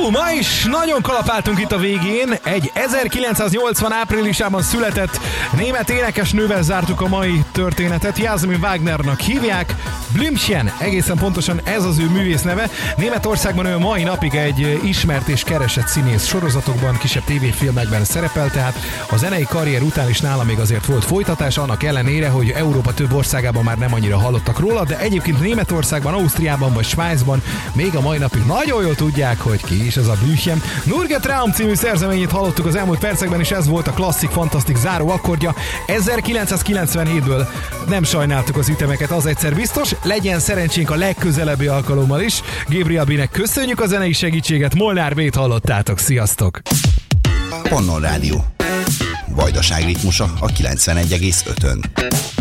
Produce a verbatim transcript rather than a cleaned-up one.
No, ma is nagyon kalapáltunk itt a végén. Egy ezerkilencszáznyolcvan áprilisában született német énekesnővel zártuk a mai történetet. Jasmin Wagnernak hívják. Blümchen, egészen pontosan ez az ő művész neve. Németországban ő mai napig egy ismert és keresett színész, sorozatokban, kisebb tévéfilmekben szerepel, tehát a zenei karrier után is nála még azért volt folytatás, annak ellenére, hogy Európa több országában már nem annyira hallottak róla, de egyébként Németországban, Ausztriában vagy Svájcban még a mai napig nagyon jól tudják, hogy ki is ez a Blümchen. Nur geht Traum című szerzeményét hallottuk az elmúlt percekben, és ez volt a klasszik, fantasztik záró akkordja ezerkilencszázkilencvenhétből. Nem sajnáltuk az ütemeket, az egyszer biztos, legyen szerencsénk a legközelebbi alkalommal is. Gabriel B-nek köszönjük a zenei segítséget, Molnár B-t hallottátok, sziasztok! Pannon Rádió. Vajdaság ritmusa a kilencvenegy egész ötön.